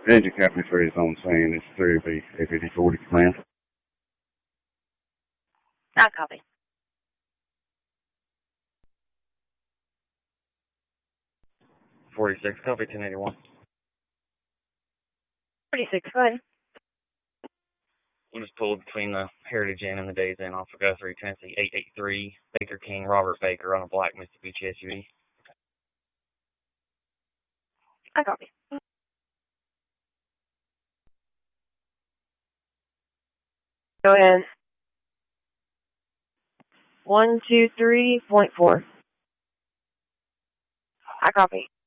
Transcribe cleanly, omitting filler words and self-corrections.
Engine company for his own saying it's 3B A5040 command. I copy. 46, copy 1081. 46, go ahead. We just pulled between the Heritage Inn and the Days Inn off of Guthrie, Tennessee, 883 Baker King, Robert Baker on a black Mitsubishi SUV. I copy. Go ahead. 123.4. I copy.